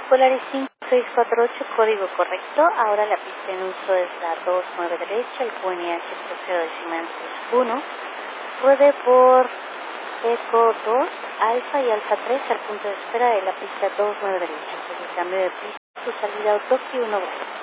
Polaris 5648, código correcto. Ahora la pista en uso es la 29 derecha, el QNH 0,1. Ruede por Eco 2, Alfa y Alfa 3 al punto de espera de la pista 29 derecha. El cambio de pista, su salida Tokio 1.